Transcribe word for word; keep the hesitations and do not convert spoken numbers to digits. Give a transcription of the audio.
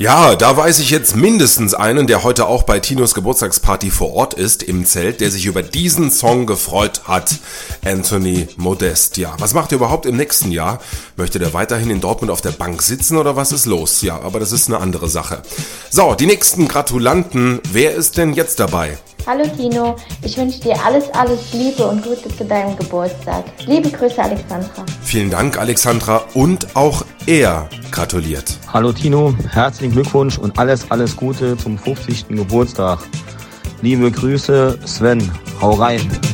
Ja, da weiß ich jetzt mindestens einen, der heute auch bei Tinos Geburtstagsparty vor Ort ist, im Zelt, der sich über diesen Song gefreut hat. Anthony Modest. Ja, was macht er überhaupt im nächsten Jahr? Möchte der weiterhin in Dortmund auf der Bank sitzen oder was ist los? Ja, aber das ist eine andere Sache. So, die nächsten Gratulanten. Wer ist denn jetzt dabei? Hallo Tino, ich wünsche dir alles, alles Liebe und Gute zu deinem Geburtstag. Liebe Grüße, Alexandra. Vielen Dank, Alexandra. Und auch er gratuliert. Hallo Tino, herzlichen Glückwunsch und alles, alles Gute zum fünfzigsten Geburtstag. Liebe Grüße, Sven. Hau rein.